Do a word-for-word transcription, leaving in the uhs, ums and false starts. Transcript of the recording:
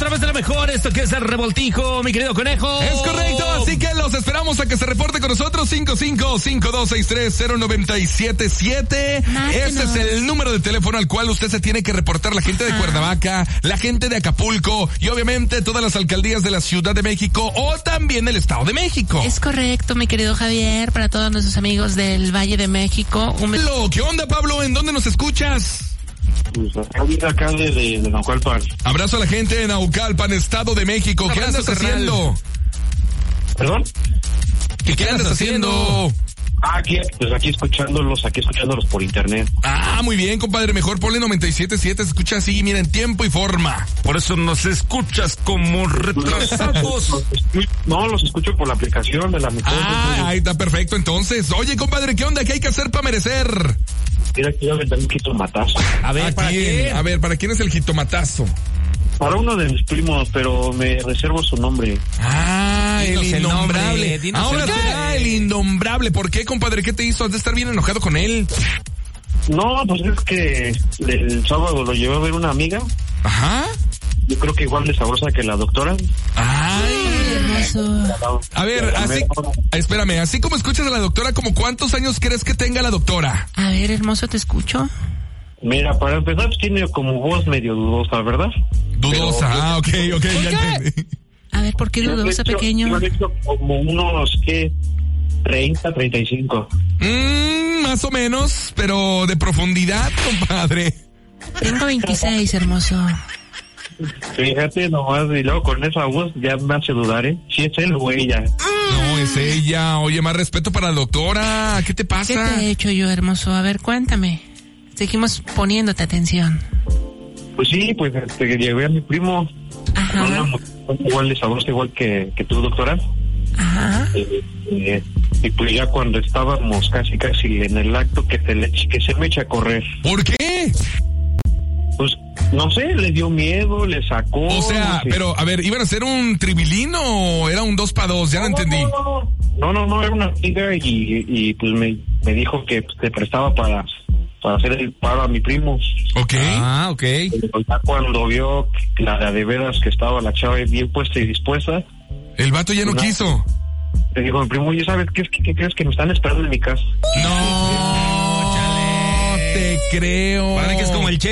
través de la mejor, esto que es el Revoltijo, mi querido conejo. Es correcto, así que los esperamos a que se reporte con nosotros. Cinco cinco cinco dos seis tres cero nueve siete siete. Ese es el número de teléfono al cual usted se tiene que reportar. La gente de Cuernavaca, la gente de Acapulco y obviamente todas las alcaldías de la Ciudad de México o también el Estado de México. Es correcto, mi querido Javier, para todos nuestros amigos del Valle de México. Un... ¿Qué onda, Pablo? ¿En dónde nos escuchas? Pues acá, acá de, de, de Naucalpan. Abrazo a la gente de Naucalpan, Estado de México. ¿Qué andas haciendo? ¿Perdón? ¿Qué, ¿Qué andas haciendo? Ah, aquí, pues aquí escuchándolos, aquí escuchándolos por internet. Ah, muy bien, compadre. Mejor ponle noventa y siete punto siete, se escucha así, mira, en tiempo y forma. Por eso nos escuchas como retrasados. No, los escucho por la aplicación de la mejor. Ah, ahí está perfecto, entonces. Oye, compadre, ¿qué onda? ¿Qué hay que hacer para merecer? Mira, quiero aventar un jitomatazo. A ver, ¿para quién? A ver, ¿para quién es el jitomatazo? Para uno de mis primos, pero me reservo su nombre. Ah, dinos el innombrable. El Ahora el será el innombrable. ¿Por qué, compadre? ¿Qué te hizo? Has de estar bien enojado con él. No, pues es que el sábado lo llevé a ver una amiga. Ajá. Yo creo que igual de sabrosa que la doctora. Ay, hermoso. A ver, así, espérame, así como escuchas a la doctora, ¿como cuántos años crees que tenga la doctora? A ver, hermoso, te escucho. Mira, para empezar, pues tiene como voz medio dudosa, ¿verdad? Dudosa, Pero, ah, ok, ok, ya entendí. A ver, ¿por qué dudosa, hecho, pequeño? Yo he hecho como unos, ¿qué? treinta, treinta y cinco. Mm, más o menos, pero de profundidad, compadre. Tengo veintiséis, hermoso. Fíjate nomás, y luego con esa voz ya me hace dudar, ¿eh? Si es él o ella. No, es ella. Oye, más respeto para la doctora. ¿Qué te pasa? ¿Qué te he hecho yo, hermoso? A ver, cuéntame. Seguimos poniéndote atención. Pues sí, pues este, llevé a mi primo. Ajá. Una, igual de sabrosa, igual que, que tú, doctora. Ajá. Eh, eh, y pues ya cuando estábamos casi casi en el acto que se, le, que se me echa a correr. ¿Por qué? Pues no sé, le dio miedo, le sacó. O sea, no sé. pero a ver, ¿iban a hacer un tribilín o era un dos para dos? Ya no, no entendí. No, no, no, no, no, era una amiga y, y pues me, me dijo que pues, se prestaba para, para hacer el paro a mi primo. Ok. Ah, ok. Pero ya cuando vio la de veras que estaba la chava bien puesta y dispuesta, El vato ya no, no. quiso. le dijo, mi primo, ¿ya sabes qué, qué, qué crees? Que me están esperando en mi casa. No, Chale. te creo. Para que es como el Che